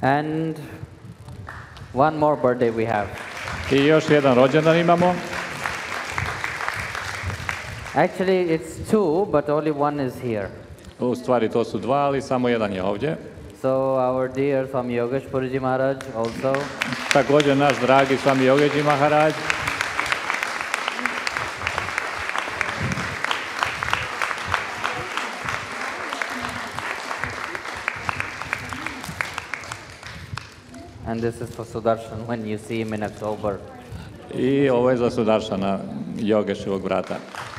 And one more birthday we have. I još jedan rođendan imamo. Actually, it's two, but only one is here. U stvari to su dva, ali samo jedan je ovdje. So our dear Swami Yogesh Puriji Maharaj also. Također naš dragi Swami Yogesh Maharaj. And this is for Sudarshan when you see him in October. I ovo je za Sudarshana, Yogeshevog brata.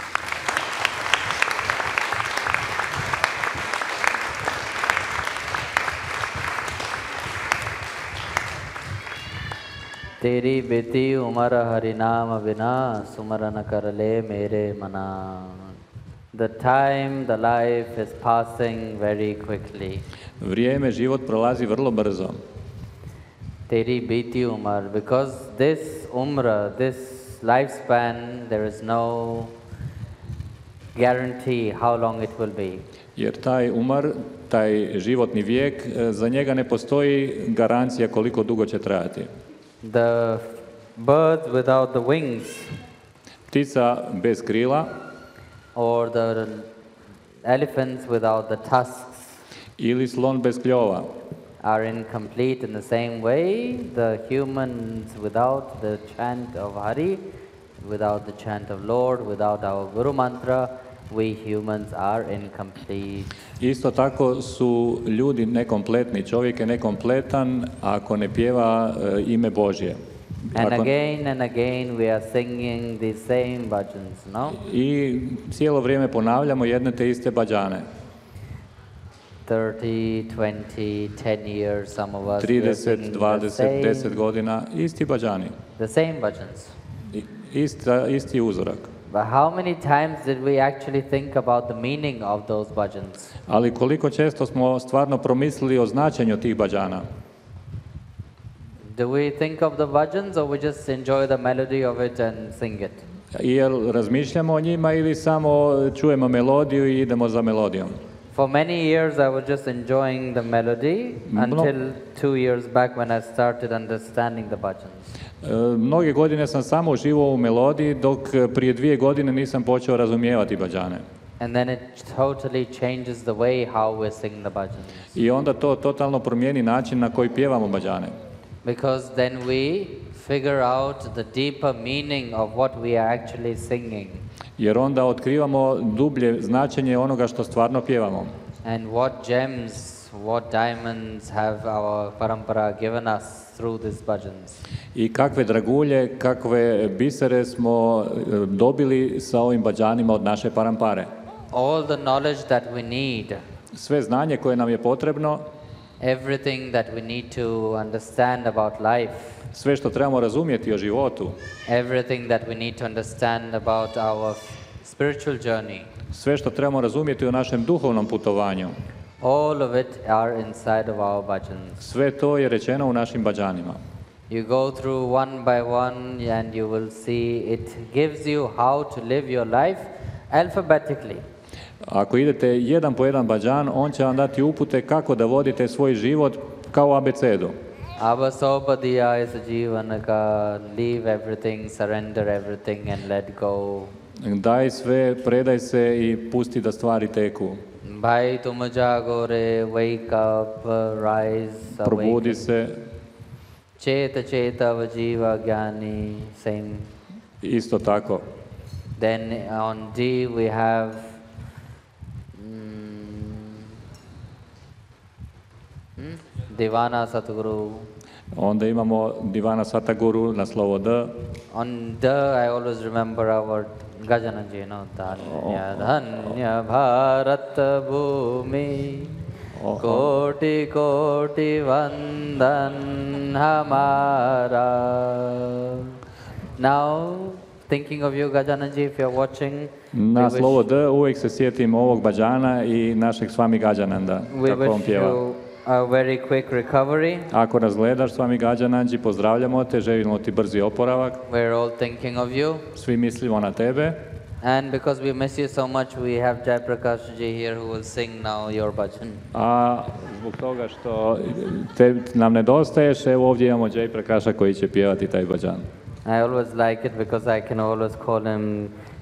तेरी बेटी उमर हरि नाम बिना सुमरन कर ले मेरे मना. The time, the life is passing very quickly. Vrijeme, život prolazi vrlo brzo. Teri biti umar, because this umra, this lifespan, there is no guarantee how long it will be. Jer taj umar, taj životni vijek, za njega ne postoji garancija koliko dugo će trajati. The birds without the wings, ptica bez krila, or the elephants without the tusks, ili slon bez kljova, are incomplete. In the same way, the humans without the chant of Hari, without the chant of Lord, without our Guru Mantra, we humans are incomplete. Isto tako su ljudi nekompletni, čovjek je nekompletan ako ne pjeva ime Božje. And again we are singing the same bhajans, no? I cijelo vrijeme ponavljamo jedne te iste bhajane. 30, 20, 10 years, some of us 30, 20, 10 godina, isti bhajani. The same bhajans. Isti uzorak. But how many times did we actually think about the meaning of those bhajans? Ali koliko često smo stvarno promislili o značenju tih bhajana? Do we think of the bhajans or we just enjoy the melody of it and sing it? Jel razmišljamo o njima ili samo čujemo melodiju i idemo za melodijom? For many years I was just enjoying the melody until 2 years back when I started understanding the bhajans. Mnoge godine sam samo uživao u melodiji, dok prije 2 godine nisam počeo razumijevati bhajane. And then it totally changes the way how we sing the bhajans. I onda to totalno promijeni način na koji pjevamo bhajane. Because then we figure out the deeper meaning of what we are actually singing. Jer onda otkrivamo dublje značenje onoga što stvarno pjevamo. And what gems, what diamonds have our parampara given us through these bhajans. I kakve dragulje, kakve bisere smo dobili sa ovim bhajanima od naše parampare. All the knowledge that we need. Sve znanje koje nam je potrebno. Everything that we need to understand about life. Sve što trebamo razumjeti o životu. Everything that we need to understand about our spiritual journey. Sve što trebamo razumjeti o našem duhovnom putovanju. All of it are inside of our bhajans. Sve to je rečeno u našim bhajanima. You go through one by one and you will see it gives you how to live your life alphabetically. Ako idete jedan po jedan bhajan, on će vam dati upute kako da vodite svoj život kao abecedu. Avasobadiya is jivanaka, leave everything, surrender everything and let go. Daj sve, predaj se i pusti da stvari teku. Bhai tum jagore, wake up, rise, Probudi awaken. se. Cheta vajiva jnani, same. Isto tako. Then on D we have Divana Satguru. Onda imamo Divana Sataguru na slovo D. On D I always remember our Gajananji, no? Dhanya Dhanya Bharat Bhumi Koti Koti Vandan Hamara. Now, thinking of you, Gajananji, if you're watching, Na slovo D uvijek se sjetim ovog bhajana i našeg Swami Gajananda, kako on pjeva. A very quick recovery. Ako nas gledaš, Swami Gajananji, pozdravljamo te, želimo ti brzi oporavak. We're all thinking of you. Svi mislimo na tebe. And because we miss you so much, we have Jai Prakash ji here who will sing now your bhajan. A zbog toga što nam nedostaješ, evo ovdje imamo Jai Prakasha koji će pjevati taj bhajan. I always like it because I can always call him